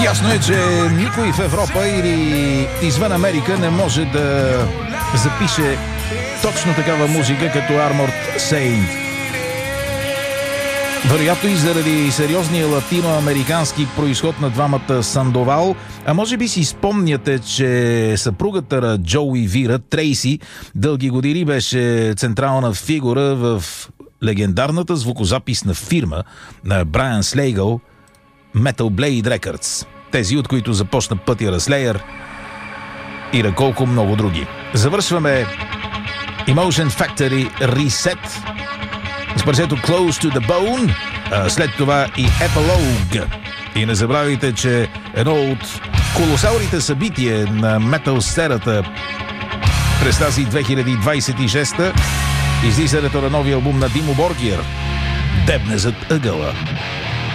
Ясно е, че никой в Европа или извън Америка не може да запише точно такава музика като Armored Saint. Вероятно и заради сериозния латиноамерикански произход на двамата Сандовал, а може би си спомняте, че съпругата на Джоуи Вира, Трейси, дълги години беше централна фигура в легендарната звукозаписна фирма на Брайан Слейгъл, Metal Blade Records. Тези, от които започна пътя на Slayer и на колко много други. Завършваме Emotion Factory Reset с парчето Close to the Bone, а след това и Epilogue. И не забравяйте, че едно от колосалните събития на метал сцената през тази 2026 излизането на новия албум на Димо Боргир, дебне зад ъгъла.